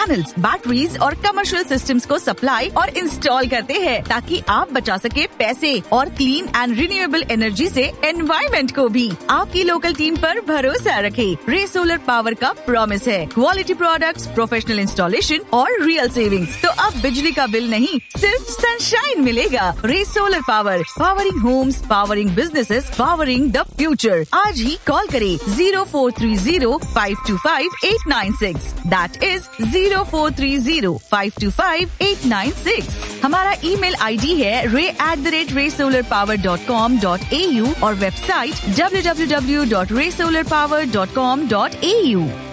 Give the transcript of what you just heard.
Panels, batteries और commercial systems को supply और इंस्टॉल करते हैं ताकि आप बचा सके पैसे और क्लीन एंड रिन्यूएबल एनर्जी से एनवायरनमेंट को भी। आपकी लोकल टीम पर भरोसा रखें। रे सोलर पावर का प्रॉमिस है क्वालिटी प्रोडक्ट्स, प्रोफेशनल इंस्टॉलेशन और रियल सेविंग्स। तो अब बिजली का बिल नहीं, सिर्फ सनशाइन मिलेगा। रे solar power, powering Holmes, powering businesses, powering the future. आज ही कॉल करें 0430-525-896। That is 0430-525-896। हमारा ईमेल आईडी है ray@raysolarpower.com.au और वेबसाइट www.raysolarpower.com.au।